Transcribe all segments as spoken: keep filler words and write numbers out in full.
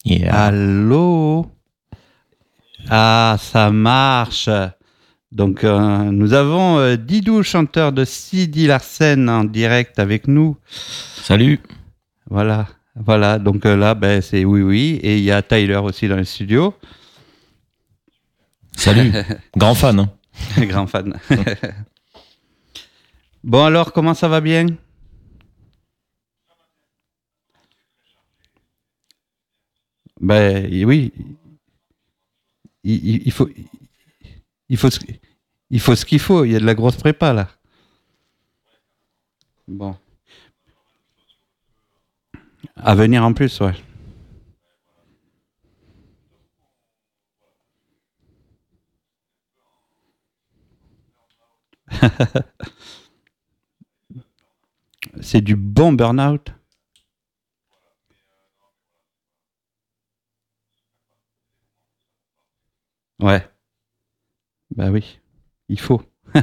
Yeah. Allô? Ah, ça marche. Donc, euh, nous avons euh, Didou, chanteur de Sidi Larsen, en direct avec nous. Salut. Voilà, voilà. Donc euh, là, ben, c'est oui, oui. Et il y a Tyler aussi dans le studio. Salut. Grand fan. Hein. Grand fan. Bon, alors, comment ça va bien? Ben oui, il, il faut, il faut, ce- il faut ce qu'il faut. Il y a de la grosse prépa là. Bon, à venir en plus, ouais. C'est du bon burn-out. Ouais, bah oui, il faut.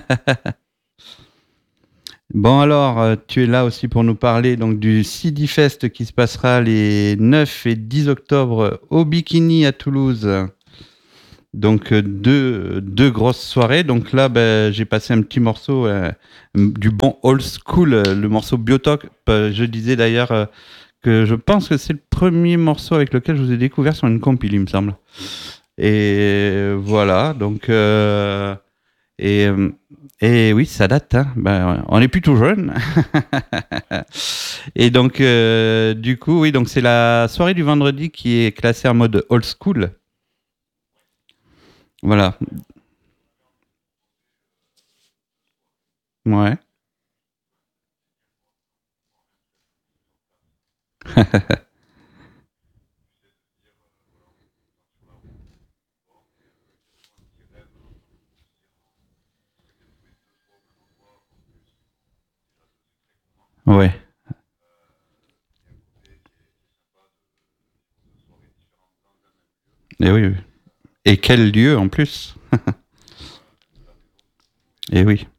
Bon alors, euh, tu es là aussi pour nous parler donc du C D Fest qui se passera les neuf et dix octobre au Bikini à Toulouse. Donc euh, deux, deux grosses soirées. Donc là, ben, j'ai passé un petit morceau euh, du bon old school, euh, le morceau Biotoc. Euh, je disais d'ailleurs euh, que je pense que c'est le premier morceau avec lequel je vous ai découvert sur une compile, il me semble. Et voilà, donc euh, et, euh, et oui, ça date. Hein. Ben, on n'est plus tout jeune. Et donc euh, du coup, oui, donc c'est la soirée du vendredi qui est classée en mode old school. Voilà. Ouais. Ouais. Et oui, oui. Et quel lieu en plus. Et oui.